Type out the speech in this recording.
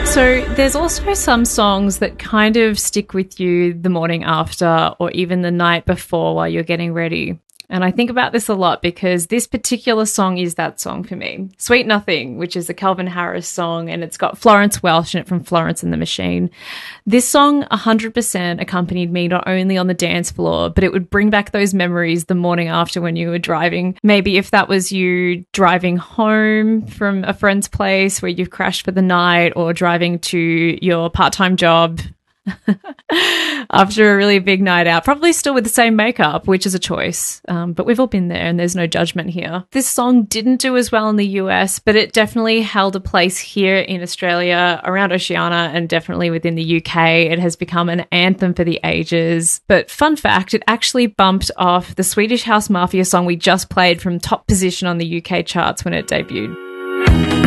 So there's also some songs that kind of stick with you the morning after or even the night before while you're getting ready. And I think about this a lot because this particular song is that song for me. Sweet Nothing, which is a Calvin Harris song, and it's got Florence Welch in it from Florence and the Machine. This song 100% accompanied me not only on the dance floor, but it would bring back those memories the morning after when you were driving. Maybe if that was you driving home from a friend's place where you've crashed for the night, or driving to your part-time job after a really big night out, probably still with the same makeup, which is a choice. But we've all been there and there's no judgment here. This song didn't do as well in the US, but it definitely held a place here in Australia, around Oceania, and definitely within the UK. It has become an anthem for the ages. But fun fact, it actually bumped off the Swedish House Mafia song we just played from top position on the UK charts when it debuted.